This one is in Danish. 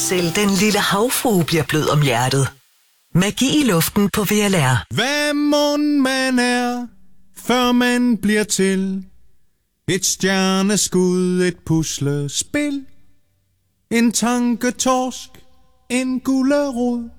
Selv den lille havfrue bliver blød om hjertet. Magi i luften på VLR. Hvad mon man er, før man bliver til? Et stjerneskud, et puslespil. En tanketorsk, en gulerod.